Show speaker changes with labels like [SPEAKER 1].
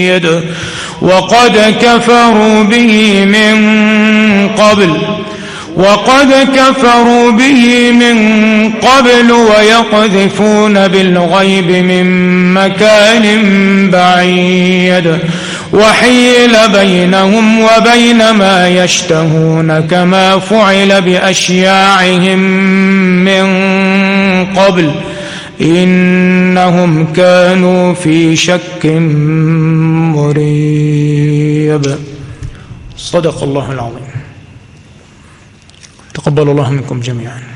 [SPEAKER 1] وقد كفروا به من قبل ويقذفون بالغيب من مكان بعيد وحيل بينهم وبين ما يشتهون كما فعل بأشياعهم من قبل إنهم كانوا في شك مريب. صدق الله العظيم. تقبل الله منكم جميعا.